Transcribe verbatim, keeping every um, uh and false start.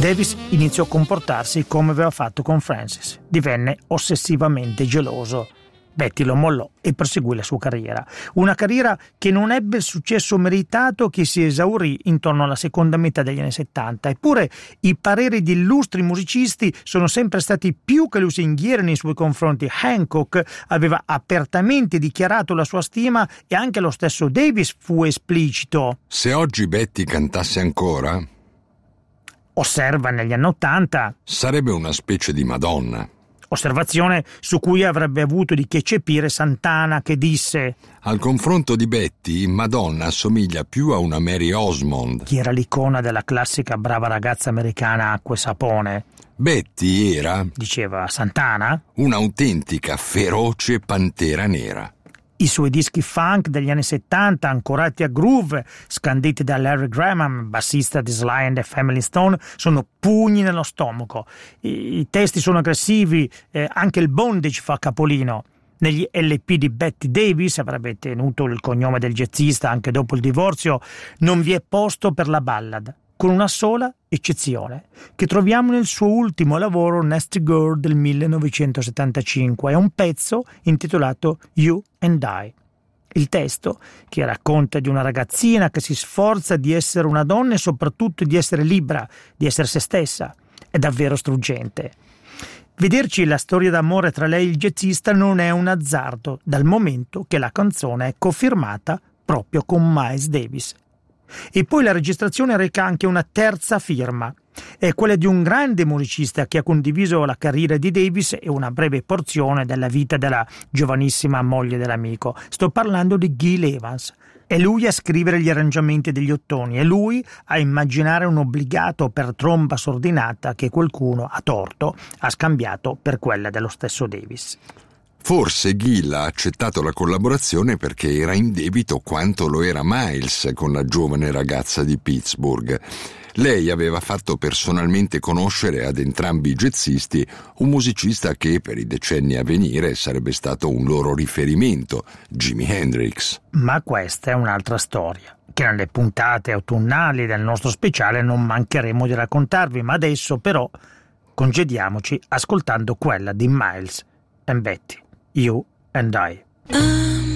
Davis iniziò a comportarsi come aveva fatto con Francis. Divenne ossessivamente geloso. Betty lo mollò e proseguì la sua carriera. Una carriera che non ebbe il successo meritato, che si esaurì intorno alla seconda metà degli anni settanta. Eppure i pareri di illustri musicisti sono sempre stati più che lusinghieri nei suoi confronti. Hancock aveva apertamente dichiarato la sua stima e anche lo stesso Davis fu esplicito. Se oggi Betty cantasse ancora, osserva, negli anni Ottanta, sarebbe una specie di Madonna. Osservazione su cui avrebbe avuto di che eccepire Santana, che disse: al confronto di Betty, Madonna assomiglia più a una Mary Osmond. Chi era l'icona della classica brava ragazza americana acqua e sapone. Betty era, diceva Santana, un'autentica feroce pantera nera. I suoi dischi funk degli anni settanta, ancorati a groove, scanditi da Larry Graham, bassista di Sly and the Family Stone, sono pugni nello stomaco. I, i testi sono aggressivi, eh, anche il bondage fa capolino. Negli L P di Betty Davis, avrebbe tenuto il cognome del jazzista anche dopo il divorzio, non vi è posto per la ballad, con una sola eccezione, che troviamo nel suo ultimo lavoro Nasty Girl del millenovecentosettantacinque. È un pezzo intitolato You and I. Il testo, che racconta di una ragazzina che si sforza di essere una donna e soprattutto di essere libera, di essere se stessa, è davvero struggente. Vederci la storia d'amore tra lei e il jazzista non è un azzardo, dal momento che la canzone è cofirmata proprio con Miles Davis. E poi la registrazione reca anche una terza firma. È quella di un grande musicista che ha condiviso la carriera di Davis e una breve porzione della vita della giovanissima moglie dell'amico. Sto parlando di Gil Evans. È lui a scrivere gli arrangiamenti degli ottoni, è lui a immaginare un obbligato per tromba sordinata che qualcuno, a torto, ha scambiato per quella dello stesso Davis. Forse Gil ha accettato la collaborazione perché era in debito quanto lo era Miles con la giovane ragazza di Pittsburgh. Lei aveva fatto personalmente conoscere ad entrambi i jazzisti un musicista che per i decenni a venire sarebbe stato un loro riferimento, Jimi Hendrix. Ma questa è un'altra storia, che nelle puntate autunnali del nostro speciale non mancheremo di raccontarvi, ma adesso però congediamoci ascoltando quella di Miles and Betty, You and I.